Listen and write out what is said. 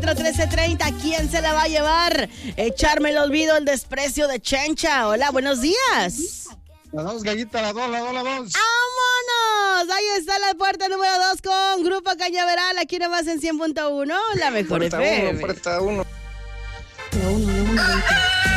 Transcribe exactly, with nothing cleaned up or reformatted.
trece treinta, ¿quién se la va a llevar? Echarme el olvido, el desprecio de Chencha. Hola, buenos días. La dos, gallita, la dos, la dos, la dos. ¡Vámonos! Ahí está la puerta número dos con Grupo Cañaveral, aquí nomás en cien punto uno, la mejor Puerta F M. uno, puerta uno. La uno, la uno, la uno.